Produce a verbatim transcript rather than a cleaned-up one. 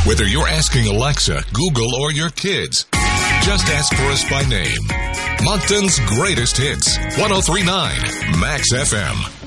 Whether you're asking Alexa, Google, or your kids, just ask for us by name. Moncton's greatest hits, ten thirty-nine Max F M.